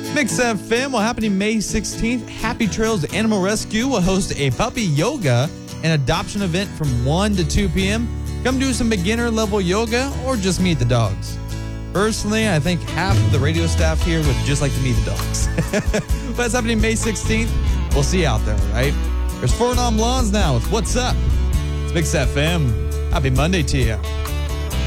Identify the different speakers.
Speaker 1: Mix FM will happen May 16th. Happy Trails Animal Rescue will host a puppy yoga and adoption event from 1 to 2 p.m. Come do some beginner level yoga or just meet the dogs. Personally, I think half of the radio staff here would just like to meet the dogs. But it's happening May 16th. We'll see you out there, right? There's Four Non Blondes now with What's Up. It's Mix FM. Happy Monday to you.